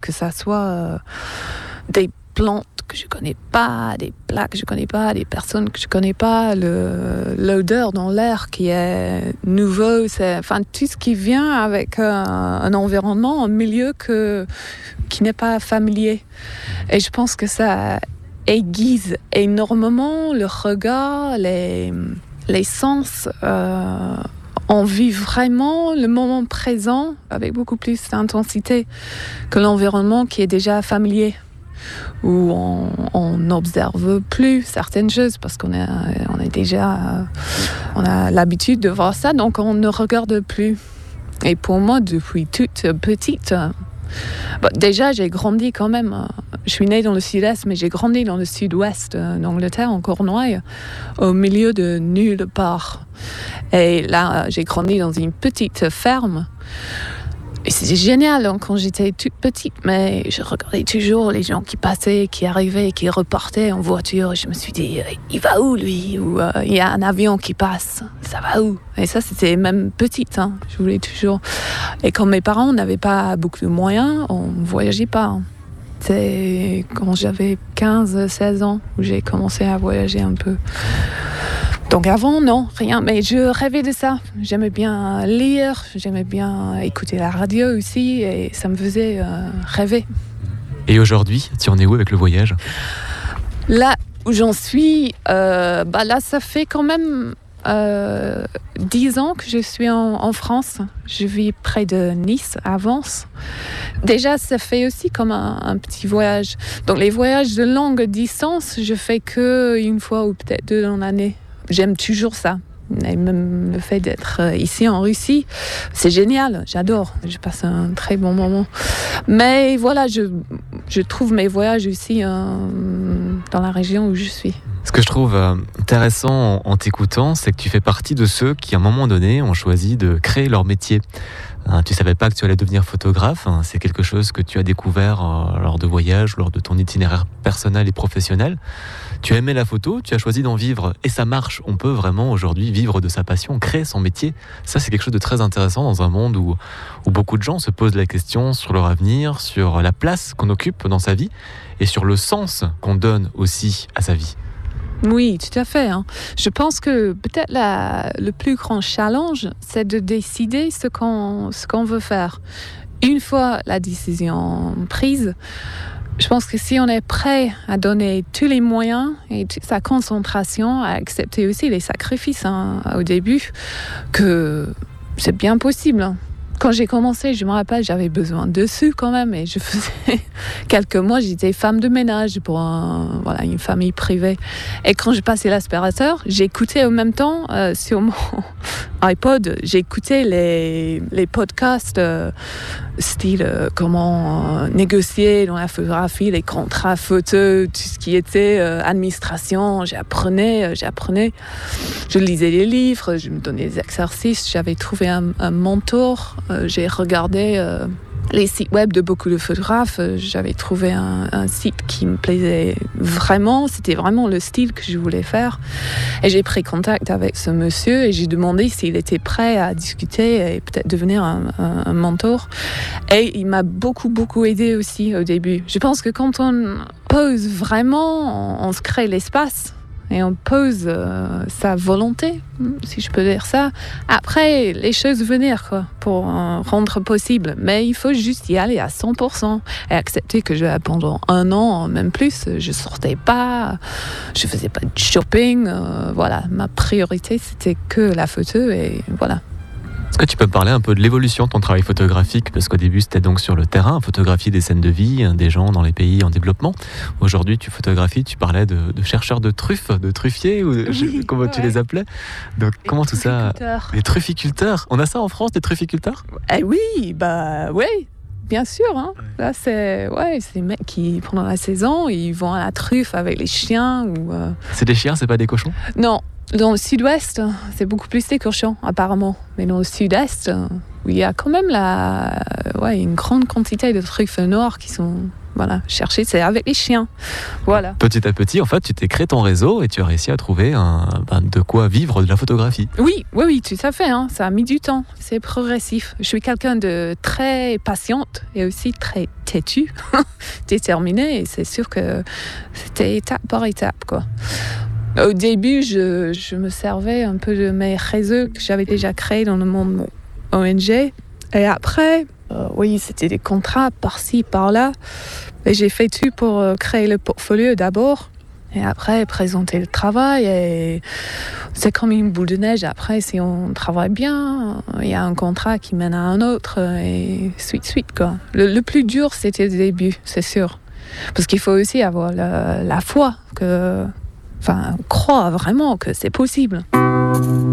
que ça soit des plantes que je connais pas, des plats que je connais pas, des personnes que je connais pas, l'odeur dans l'air qui est nouveau, tout ce qui vient avec un environnement, un milieu qui n'est pas familier. Et je pense que ça aiguise énormément le regard, les sens. On vit vraiment le moment présent avec beaucoup plus d'intensité que l'environnement qui est déjà familier, où on n'observe plus certaines choses parce qu'on a l'habitude de voir ça, donc on ne regarde plus. Et pour moi, depuis toute petite, déjà j'ai grandi quand même. Je suis née dans le sud-est, mais j'ai grandi dans le sud-ouest d'Angleterre, en Cornouailles, au milieu de nulle part. Et là, j'ai grandi dans une petite ferme. Et c'était génial quand j'étais toute petite, mais je regardais toujours les gens qui passaient, qui arrivaient, qui repartaient en voiture. Je me suis dit, il va où lui ? Ou il y a un avion qui passe, ça va où ? Et ça, c'était même petite, je voulais toujours. Et quand mes parents n'avaient pas beaucoup de moyens, on ne voyageait pas. C'est quand j'avais 15-16 ans où j'ai commencé à voyager un peu. Donc avant, non, rien. Mais je rêvais de ça. J'aimais bien lire, j'aimais bien écouter la radio aussi, et ça me faisait rêver. Et aujourd'hui, tu en es où avec le voyage ? Là où j'en suis, là, ça fait quand même 10 ans que je suis en France. Je vis près de Nice, à Vence. Déjà, ça fait aussi comme un petit voyage. Donc les voyages de longue distance, je fais qu'une fois ou peut-être 2 dans l'année. J'aime toujours ça. Et même le fait d'être ici en Russie, c'est génial, j'adore. Je passe un très bon moment. Mais voilà, je trouve mes voyages aussi dans la région où je suis. Ce que je trouve intéressant en t'écoutant, c'est que tu fais partie de ceux qui, à un moment donné, ont choisi de créer leur métier. Tu ne savais pas que tu allais devenir photographe. C'est quelque chose que tu as découvert lors de voyages, lors de ton itinéraire personnel et professionnel. Tu as aimé la photo, tu as choisi d'en vivre. Et ça marche. On peut vraiment aujourd'hui vivre de sa passion, créer son métier. Ça, c'est quelque chose de très intéressant dans un monde où beaucoup de gens se posent la question sur leur avenir, sur la place qu'on occupe dans sa vie et sur le sens qu'on donne aussi à sa vie. Oui, tout à fait. Je pense que peut-être le plus grand challenge, c'est de décider ce qu'on veut faire. Une fois la décision prise, je pense que si on est prêt à donner tous les moyens et toute sa concentration, à accepter aussi les sacrifices au début, que c'est bien possible. Quand j'ai commencé, je me rappelle, j'avais besoin de sous quand même, et je faisais quelques mois, j'étais femme de ménage pour une famille privée. Et quand je passais l'aspirateur, j'écoutais en même temps sur mon iPod, j'écoutais les podcasts style comment négocier dans la photographie, les contrats photos, tout ce qui était administration. J'apprenais. Je lisais des livres, je me donnais des exercices. J'avais trouvé un mentor. J'ai regardé les sites web de beaucoup de photographes. J'avais trouvé un site qui me plaisait vraiment. C'était vraiment le style que je voulais faire. Et j'ai pris contact avec ce monsieur et j'ai demandé s'il était prêt à discuter et peut-être devenir un mentor. Et il m'a beaucoup aidé aussi au début. Je pense que quand on pose vraiment, on se crée l'espace. Et on pose sa volonté, si je peux dire ça. Après, les choses venir pour rendre possible. Mais il faut juste y aller à 100% et accepter que pendant 1 an, même plus, je sortais pas, je faisais pas de shopping. Ma priorité, c'était que la photo et voilà. Est-ce que tu peux me parler un peu de l'évolution de ton travail photographique ? Parce qu'au début, c'était donc sur le terrain, photographier des scènes de vie, des gens dans les pays en développement. Aujourd'hui, tu photographies, tu parlais de chercheurs de truffes, de truffiers, comment tu les appelais ? Donc, comment tout ça ? Les trufficulteurs. On a ça en France, des trufficulteurs ? Oui, bien sûr. Là, c'est des mecs qui, pendant la saison, ils vont à la truffe avec les chiens. C'est des chiens, c'est pas des cochons ? Non. Dans le sud-ouest, c'est beaucoup plus des cochons, apparemment. Mais dans le sud-est, il y a quand même une grande quantité de truffes noires qui sont voilà, chercher, c'est avec les chiens. Voilà. Petit à petit, en fait, tu t'es créé ton réseau et tu as réussi à trouver de quoi vivre de la photographie. Oui, tout à fait. Hein. Ça a mis du temps. C'est progressif. Je suis quelqu'un de très patiente et aussi très têtue, déterminée. Et c'est sûr que c'était étape par étape, quoi. Au début, je me servais un peu de mes réseaux que j'avais déjà créés dans le monde ONG. Et après, oui, c'était des contrats par-ci, par-là. Et j'ai fait tout pour créer le portfolio d'abord. Et après, présenter le travail. Et c'est comme une boule de neige. Après, si on travaille bien, il y a un contrat qui mène à un autre. Et suite, quoi. Le plus dur, c'était le début, c'est sûr. Parce qu'il faut aussi avoir la foi, croire vraiment que c'est possible.